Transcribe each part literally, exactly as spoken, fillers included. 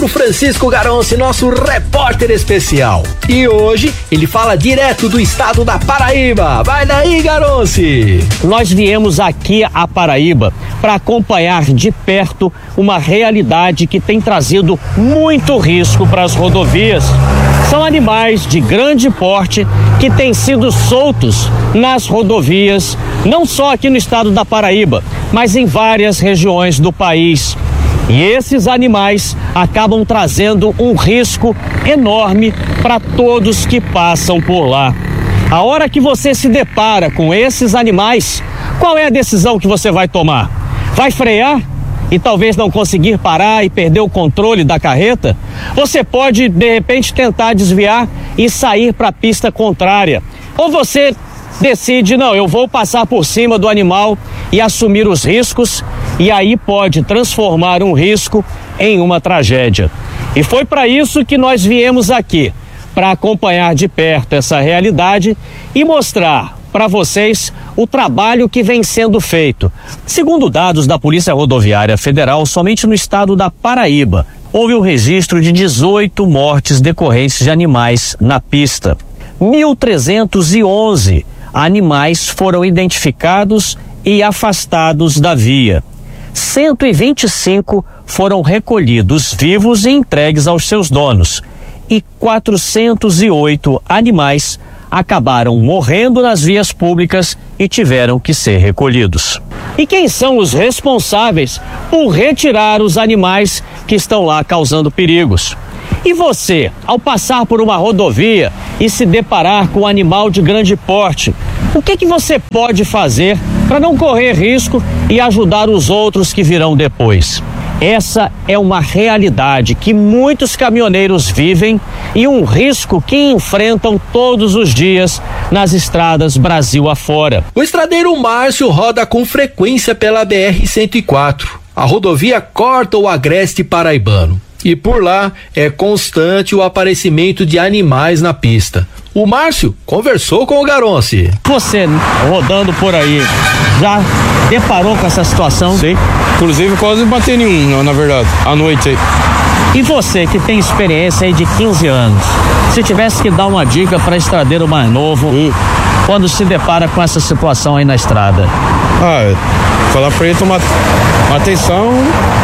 O Francisco Garonci, nosso repórter especial. E hoje ele fala direto do estado da Paraíba. Vai daí, Garonci! Nós viemos aqui a Paraíba para acompanhar de perto uma realidade que tem trazido muito risco para as rodovias. São animais de grande porte que têm sido soltos nas rodovias, não só aqui no estado da Paraíba, mas em várias regiões do país. E esses animais acabam trazendo um risco enorme para todos que passam por lá. A hora que você se depara com esses animais, qual é a decisão que você vai tomar? Vai frear e talvez não conseguir parar e perder o controle da carreta? Você pode, de repente, tentar desviar e sair para a pista contrária. Ou você decide, não, eu vou passar por cima do animal e assumir os riscos, e aí pode transformar um risco em uma tragédia. E foi para isso que nós viemos aqui, para acompanhar de perto essa realidade e mostrar para vocês o trabalho que vem sendo feito. Segundo dados da Polícia Rodoviária Federal, somente no estado da Paraíba houve o registro de dezoito mortes decorrentes de animais na pista. mil trezentos e onze animais foram identificados e afastados da via. cento e vinte e cinco foram recolhidos vivos e entregues aos seus donos. E quatrocentos e oito animais acabaram morrendo nas vias públicas e tiveram que ser recolhidos. E quem são os responsáveis por retirar os animais que estão lá causando perigos? E você, ao passar por uma rodovia e se deparar com um animal de grande porte, o que que você pode fazer para não correr risco e ajudar os outros que virão depois? Essa é uma realidade que muitos caminhoneiros vivem e um risco que enfrentam todos os dias nas estradas Brasil afora. O estradeiro Márcio roda com frequência pela B R cento e quatro. A rodovia corta o agreste paraibano. E por lá é constante o aparecimento de animais na pista. O Márcio conversou com o Garonci. Você, rodando por aí, já deparou com essa situação? Sim, inclusive quase bati em um, na verdade, à noite aí. E você que tem experiência aí de quinze anos, se tivesse que dar uma dica para estradeiro mais novo, hum. quando se depara com essa situação aí na estrada? Ah, falar pra ele tomar atenção,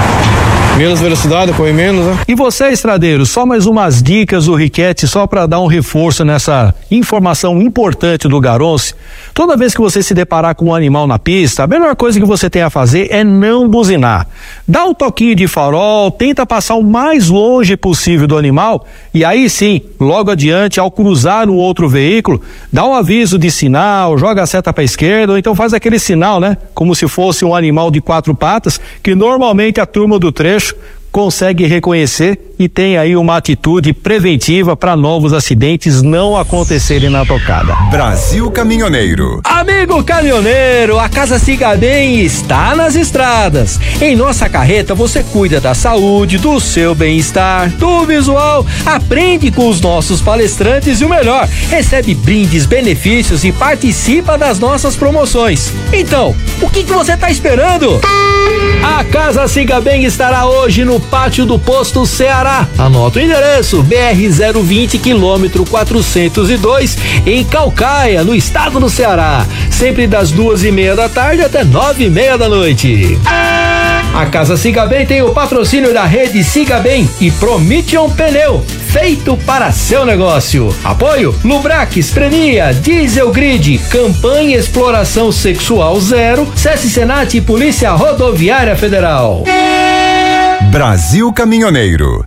menos velocidade, correr menos, né? E você, estradeiro, só mais umas dicas do Riquete, só para dar um reforço nessa informação importante do Garonci. Toda vez que você se deparar com um animal na pista, a melhor coisa que você tem a fazer é não buzinar. Dá um toquinho de farol, tenta passar o mais longe possível do animal e aí sim, logo adiante, ao cruzar um outro veículo, dá um aviso de sinal, joga a seta para a esquerda ou então faz aquele sinal, né? Como se fosse um animal de quatro patas, que normalmente a turma do trecho consegue reconhecer e tem aí uma atitude preventiva para novos acidentes não acontecerem na tocada. Brasil Caminhoneiro. Amigo caminhoneiro, a Casa Siga Bem está nas estradas. Em nossa carreta você cuida da saúde, do seu bem-estar, do visual, aprende com os nossos palestrantes e o melhor, recebe brindes, benefícios e participa das nossas promoções. Então, o que que você está esperando? A Casa Siga Bem estará hoje no pátio do posto Ceará. Anota o endereço: B R zero vinte, quilômetro quatrocentos e dois, em Caucaia, no estado do Ceará. Sempre das duas e meia da tarde até nove e meia da noite. A Casa Siga Bem tem o patrocínio da rede Siga Bem e Promission Pneu, feito para seu negócio. Apoio Lubrax, Premia, Diesel Grid, Campanha Exploração Sexual Zero, SESC Senat e Polícia Rodoviária Federal. Brasil Caminhoneiro.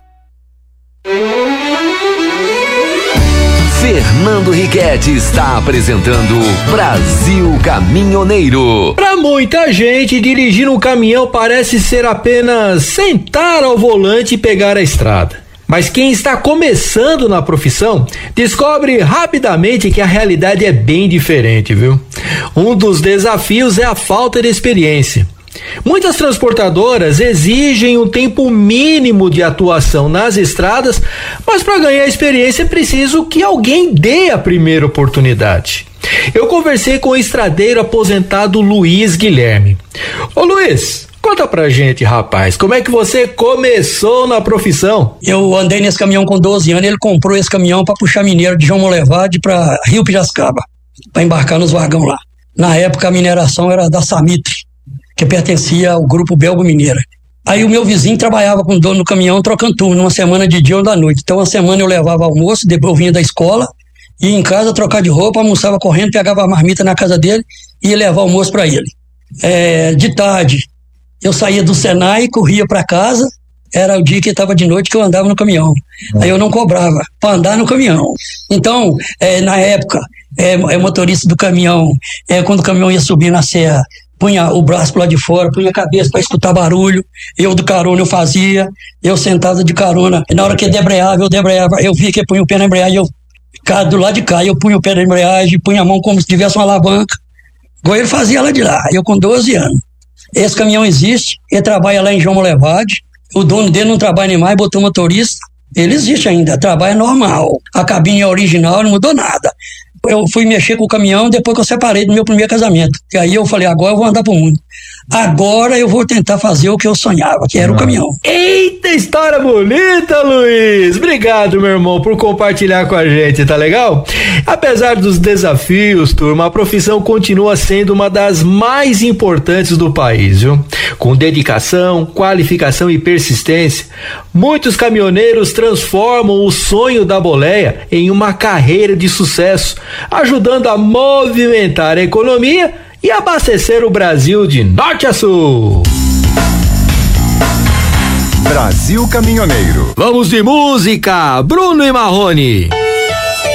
Fernando Riquete está apresentando Brasil Caminhoneiro. Para muita gente, dirigir um caminhão parece ser apenas sentar ao volante e pegar a estrada. Mas quem está começando na profissão descobre rapidamente que a realidade é bem diferente, viu? Um dos desafios é a falta de experiência. Muitas transportadoras exigem um tempo mínimo de atuação nas estradas, mas para ganhar experiência é preciso que alguém dê a primeira oportunidade. Eu conversei com o estradeiro aposentado Luiz Guilherme. Ô Luiz, Conta pra gente, rapaz, como é que você começou na profissão? Eu andei nesse caminhão com doze anos, ele comprou esse caminhão para puxar minério de João Molevade para Rio Piracicaba, para embarcar nos vagão lá. Na época a mineração era da Samitre, que pertencia ao grupo Belgo Mineira. Aí o meu vizinho trabalhava com o dono do caminhão trocando turno, uma semana de dia ou da noite. Então uma semana eu levava almoço, depois eu vinha da escola, ia em casa trocar de roupa, almoçava correndo, pegava a marmita na casa dele e ia levar almoço para ele. É, de tarde eu saía do Senai, corria para casa, era o dia que estava de noite que eu andava no caminhão. Aí eu não cobrava para andar no caminhão. Então, é, na época, é, é motorista do caminhão, é, quando o caminhão ia subir na serra, punha o braço pro lado de fora, punha a cabeça para escutar barulho, eu do carona eu fazia, eu sentado de carona, na hora que debreava, eu debreava, eu via que punha o pé na embreagem, eu cá do lado de cá, eu punha o pé na embreagem, punha a mão como se tivesse uma alavanca, igual ele fazia lá de lá, eu com doze anos. Esse caminhão existe, ele trabalha lá em João Molevade, o dono dele não trabalha mais, botou motorista, ele existe ainda, trabalha normal, a cabine é original, não mudou nada. Eu fui mexer com o caminhão depois que eu separei do meu primeiro casamento. E aí eu falei, agora eu vou andar pro mundo. Agora eu vou tentar fazer o que eu sonhava, que era o caminhão. Eita, história bonita, Luiz! Obrigado, meu irmão, por compartilhar com a gente, tá legal? Apesar dos desafios, turma, a profissão continua sendo uma das mais importantes do país, viu? Com dedicação, qualificação e persistência, muitos caminhoneiros transformam o sonho da boleia em uma carreira de sucesso, ajudando a movimentar a economia e abastecer o Brasil de norte a sul. Brasil Caminhoneiro. Vamos de música, Bruno e Marrone.